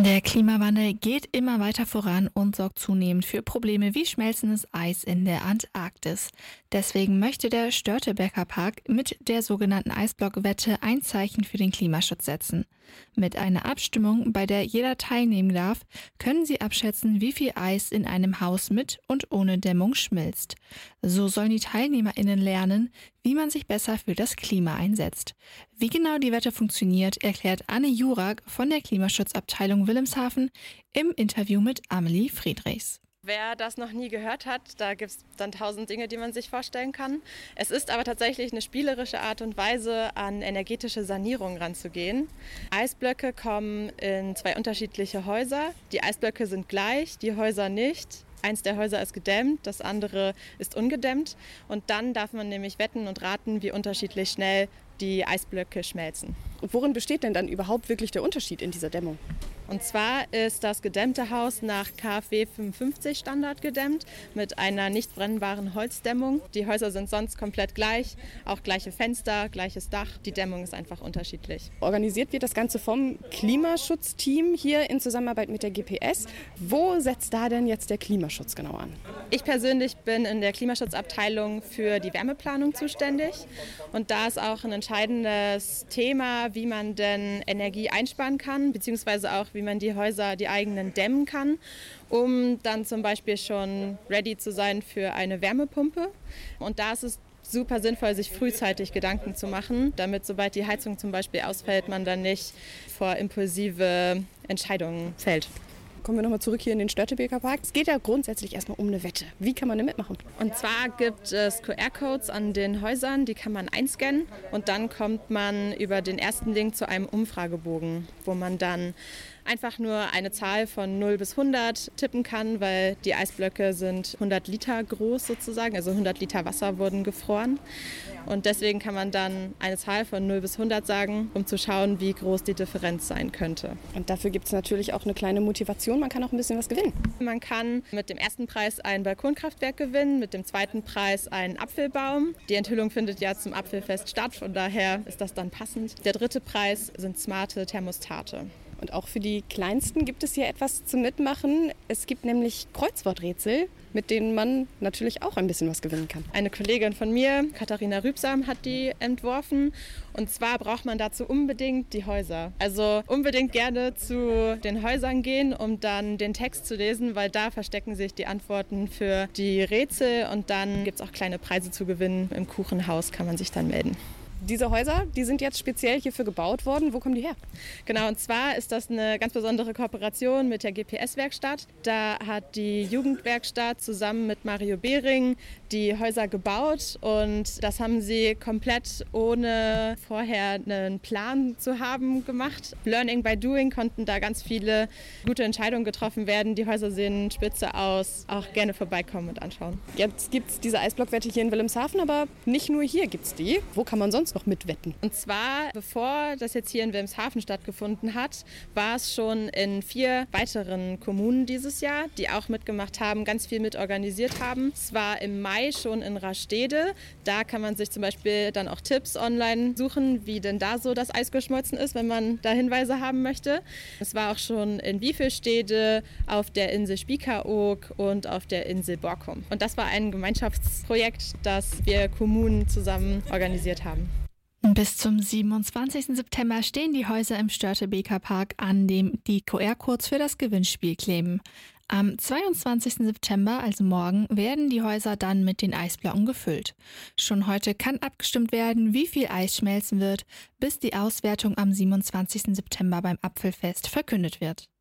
Der Klimawandel geht immer weiter voran und sorgt zunehmend für Probleme wie schmelzendes Eis in der Antarktis. Deswegen möchte der Störtebeker Park mit der sogenannten Eisblockwette ein Zeichen für den Klimaschutz setzen. Mit einer Abstimmung, bei der jeder teilnehmen darf, können sie abschätzen, wie viel Eis in einem Haus mit und ohne Dämmung schmilzt. So sollen die TeilnehmerInnen lernen, wie man sich besser für das Klima einsetzt. Wie genau die Wette funktioniert, erklärt Anne Jurak von der Klimaschutzabteilung Wilhelmshaven im Interview mit Amelie Friedrichs. Wer das noch nie gehört hat, da gibt es dann 1000 Dinge, die man sich vorstellen kann. Es ist aber tatsächlich eine spielerische Art und Weise, an energetische Sanierung ranzugehen. Eisblöcke kommen in 2 unterschiedliche Häuser. Die Eisblöcke sind gleich, die Häuser nicht. Eins der Häuser ist gedämmt, das andere ist ungedämmt. Und dann darf man nämlich wetten und raten, wie unterschiedlich schnell die Eisblöcke schmelzen. Und worin besteht denn dann überhaupt wirklich der Unterschied in dieser Dämmung? Und zwar ist das gedämmte Haus nach KfW 55 Standard gedämmt mit einer nicht brennbaren Holzdämmung. Die Häuser sind sonst komplett gleich, auch gleiche Fenster, gleiches Dach. Die Dämmung ist einfach unterschiedlich. Organisiert wird das Ganze vom Klimaschutzteam hier in Zusammenarbeit mit der GPS. Wo setzt da denn jetzt der Klimaschutz genau an? Ich persönlich bin in der Klimaschutzabteilung für die Wärmeplanung zuständig. Und da ist auch ein entscheidendes Thema, wie man denn Energie einsparen kann, beziehungsweise auch wie man die Häuser, die eigenen dämmen kann, um dann zum Beispiel schon ready zu sein für eine Wärmepumpe. Und da ist es super sinnvoll, sich frühzeitig Gedanken zu machen, damit sobald die Heizung zum Beispiel ausfällt, man dann nicht vor impulsive Entscheidungen fällt. Kommen wir nochmal zurück hier in den Störtebeker Park. Es geht ja grundsätzlich erstmal um eine Wette. Wie kann man denn mitmachen? Und zwar gibt es QR-Codes an den Häusern, die kann man einscannen und dann kommt man über den ersten Link zu einem Umfragebogen, wo man dann einfach nur eine Zahl von 0 bis 100 tippen kann, weil die Eisblöcke sind 100 Liter groß sozusagen, also 100 Liter Wasser wurden gefroren. Und deswegen kann man dann eine Zahl von 0 bis 100 sagen, um zu schauen, wie groß die Differenz sein könnte. Und dafür gibt es natürlich auch eine kleine Motivation. Man kann auch ein bisschen was gewinnen. Man kann mit dem ersten Preis ein Balkonkraftwerk gewinnen, mit dem zweiten Preis einen Apfelbaum. Die Enthüllung findet ja zum Apfelfest statt, von daher ist das dann passend. Der dritte Preis sind smarte Thermostate. Und auch für die Kleinsten gibt es hier etwas zum Mitmachen. Es gibt nämlich Kreuzworträtsel, mit denen man natürlich auch ein bisschen was gewinnen kann. Eine Kollegin von mir, Katharina Rübsam, hat die entworfen. Und zwar braucht man dazu unbedingt die Häuser. Also unbedingt gerne zu den Häusern gehen, um dann den Text zu lesen, weil da verstecken sich die Antworten für die Rätsel. Und dann gibt es auch kleine Preise zu gewinnen. Im Kuchenhaus kann man sich dann melden. Diese Häuser, die sind jetzt speziell hierfür gebaut worden. Wo kommen die her? Genau, und zwar ist das eine ganz besondere Kooperation mit der GPS-Werkstatt. Da hat die Jugendwerkstatt zusammen mit Mario Behring die Häuser gebaut und das haben sie komplett ohne vorher einen Plan zu haben gemacht. Learning by doing konnten da ganz viele gute Entscheidungen getroffen werden. Die Häuser sehen spitze aus. Auch gerne vorbeikommen und anschauen. Jetzt gibt es diese Eisblockwette hier in Wilhelmshaven, aber nicht nur hier gibt es die. Wo kann man sonst noch mitwetten? Und zwar, bevor das jetzt hier in Wilhelmshaven stattgefunden hat, war es schon in 4 weiteren Kommunen dieses Jahr, die auch mitgemacht haben, ganz viel mitorganisiert haben. Es war im Mai schon in Rastede. Da kann man sich zum Beispiel dann auch Tipps online suchen, wie denn da so das Eis geschmolzen ist, wenn man da Hinweise haben möchte. Es war auch schon in Wiefelstede, auf der Insel Spiekeroog und auf der Insel Borkum. Und das war ein Gemeinschaftsprojekt, das wir Kommunen zusammen organisiert haben. Bis zum 27. September stehen die Häuser im Störtebeker Park, an dem die QR-Codes für das Gewinnspiel kleben. Am 22. September, also morgen, werden die Häuser dann mit den Eisblöcken gefüllt. Schon heute kann abgestimmt werden, wie viel Eis schmelzen wird, bis die Auswertung am 27. September beim Apfelfest verkündet wird.